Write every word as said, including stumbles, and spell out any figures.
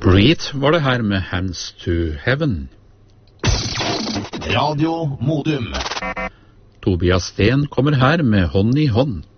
Creed var det her med Hands to Heaven. Radio Modum. Tobias Sten kommer her med Hånd i hånd.